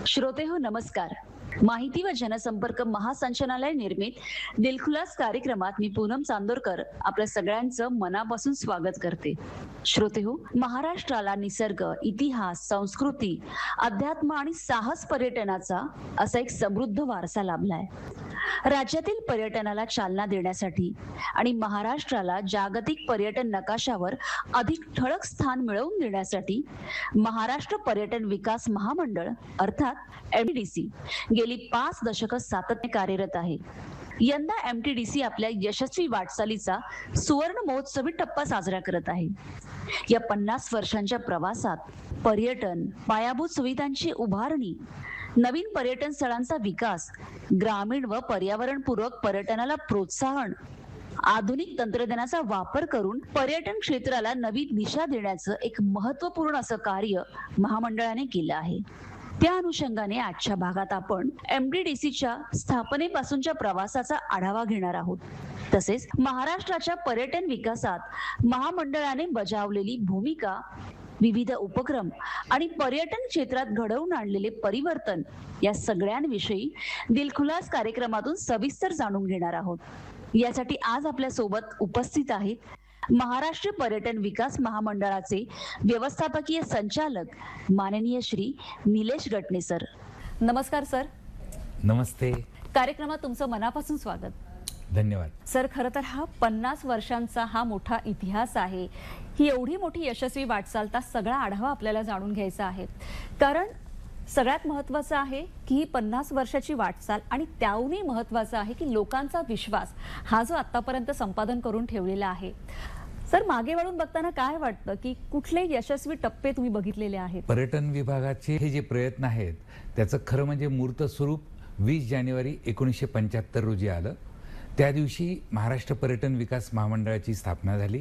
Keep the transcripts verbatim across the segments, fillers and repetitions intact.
श्रोते हो नमस्कार. माहिती व जनसंपर्क महासंचालनालय निर्मित दिलखुलास कार्यक्रमात मी पूनम चांदोरकर आपल्या सगळ्यांचं मनापासून स्वागत करते. श्रोते हो, महाराष्ट्राला निसर्ग, इतिहास, संस्कृती, अध्यात्म आणि साहस पर्यटनाचा असा एक समृद्ध वारसा लाभलाय. राज्यातील पर्यटनाला चालना देण्यासाठी आणि महाराष्ट्राला जागतिक पर्यटन नकाशावर अधिक ठळक स्थान मिळवून देण्यासाठी महाराष्ट्र पर्यटन विकास महामंडळ अर्थात एम टी डी सी गेली पाच दशकं सातत्याने कार्यरत आहे. यंदा एम टी डी सी आपल्या यशस्वी वाटचालीचा सुवर्ण महोत्सवी टप्पा साजरा करत आहे. या पन्नास वर्षांच्या प्रवासात पर्यटन, पायाभूत सुविधांची उभारणी, नवीन पर्यटन स्थळांचा विकास, ग्रामीण व पर्यावरणपूरक पर्यटनाला प्रोत्साहन, आधुनिक तंत्रज्ञानाचा वापर करून पर्यटन क्षेत्राला नवी दिशा देण्याचं एक महत्त्वपूर्ण असं कार्य महामंडळाने केलं आहे. त्या अनुषंगाने आजच्या भागात आपण एम टी डी सीच्या स्थापनेपासूनच्या प्रवासाचा आढावा घेणार आहोत. तसेच महाराष्ट्राच्या पर्यटन विकासात महामंडळाने बजावलेली भूमिका, विविध उपक्रम आणि पर्यटन क्षेत्रात घडवून आणलेले परिवर्तन या सगळ्यांविषयी दिलखुलास कार्यक्रमातून सविस्तर जाणून घेणार आहोत. यासाठी आज आपल्या सोबत उपस्थित आहेत महाराष्ट्र पर्यटन विकास महामंडळाचे व्यवस्थापकीय संचालक माननीय श्री निलेश गटणे सर. नमस्कार सर. नमस्ते. कार्यक्रमात तुमचं मनापासून स्वागत. धन्यवाद सर. खरं तर हा पन्नास वर्षांचा हा मोठा इतिहास आहे. ही एवढी मोठी यशस्वी वाटचालचा सगळा आढावा आपल्याला जाणून घ्यायचा आहे. कारण सगळ्यात महत्त्वाचं आहे की ही पन्नास वर्षाची वाटचाल आणि त्याहूनही महत्त्वाचं आहे की लोकांचा विश्वास हा जो आतापर्यंत संपादन करून ठेवलेला आहे. सर, मागे वळून बघताना काय वाटतं की कुठले यशस्वी टप्पे तुम्ही बघितलेले आहेत? पर्यटन विभागाचे हे जे प्रयत्न आहेत त्याचं खरं म्हणजे मूर्त स्वरूप वीस जानेवारी एकोणीसशे पंच्याहत्तर रोजी आलं. त्या दिवशी महाराष्ट्र पर्यटन विकास महामंडळाची स्थापना झाली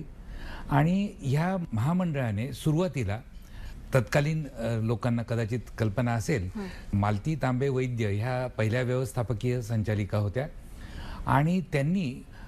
आणि ह्या महामंडळाने सुरुवातीला तत्कालीन लोकांना कदाचित कल्पना असेल, मालती तांबे वैद्य ह्या पहिल्या व्यवस्थापकीय संचालिका होत्या आणि त्यांनी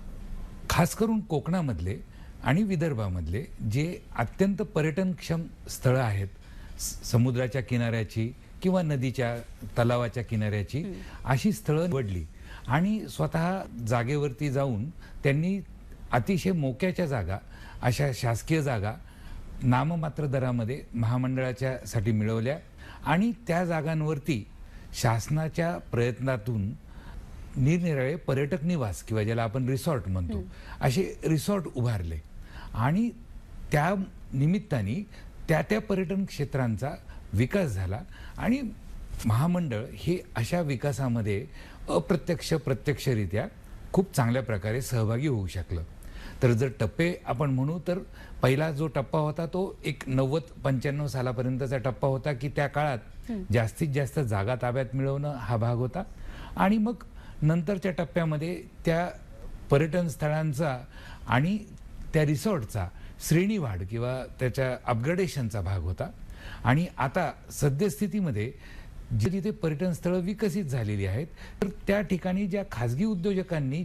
खास करून कोकणामधले आणि विदर्भामधले जे अत्यंत पर्यटनक्षम स्थळं आहेत, समुद्राच्या किनाऱ्याची किंवा नदीच्या तलावाच्या किनाऱ्याची अशी स्थळं निवडली आणि स्वतः जागेवरती जाऊन त्यांनी अतिशय मोक्याच्या जागा, अशा शासकीय जागा नाममात्र दरामध्ये महामंडळाच्या साठी मिळवल्या आणि त्या जागांवरती शासनाच्या प्रयत्नातून निरनिराळे पर्यटक निवास किंवा ज्याला आपण रिसॉर्ट म्हणतो असे रिसॉर्ट उभारले आणि त्या निमित्ताने त्या त्या पर्यटन क्षेत्रांचा विकास झाला आणि महामंडळ हे अशा विकासामध्ये अप्रत्यक्ष प्रत्यक्षरित्या खूप चांगल्या प्रकारे सहभागी होऊ शकलं. तर जर टप्पे आपण म्हणू तर पहिला जो टप्पा होता तो एक नव्वद पंच्याण्णव सालापर्यंतचा टप्पा होता की त्या काळात जास्तीत जास्त जागा ताब्यात मिळवणं हा भाग होता आणि मग नंतरच्या टप्प्यामध्ये त्या पर्यटन स्थळांचा आणि त्या रिसॉर्टचा श्रेणीवाढ किंवा त्याच्या अपग्रेडेशनचा भाग होता. आणि आता सद्यस्थितीमध्ये जे जिथे पर्यटन स्थळं विकसित झालेली आहेत तर त्या ठिकाणी ज्या खाजगी उद्योजकांनी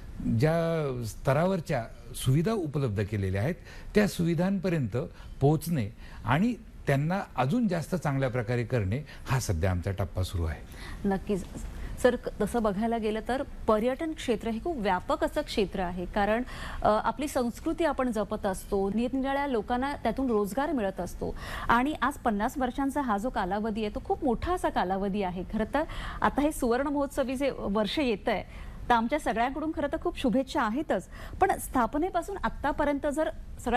ज्या स्तरावरच्या सुविधा उपलब्ध केलेल्या आहेत त्या सुविधांपर्यंत पोहोचणे आणि त्यांना अजून जास्त चांगल्या प्रकारे करणे हा सध्या आमचा टप्पा सुरू आहे. नक्कीच सर. तसं बघायला गेलं तर पर्यटन क्षेत्र हे खूप व्यापक असं क्षेत्र आहे. कारण आपली संस्कृती आपण जपत असतो, निरनिराळ्या लोकांना त्यातून रोजगार मिळत असतो आणि आज पन्नास वर्षांचा हा जो कालावधी आहे तो खूप मोठा असा कालावधी आहे. खरं तर आता हे सुवर्ण महोत्सवी जे वर्ष येत आहे तर आमच्या सगळ्यांकडून खरं तर खूप शुभेच्छा आहेतच. पण स्थापनेपासून आतापर्यंत जर सगळा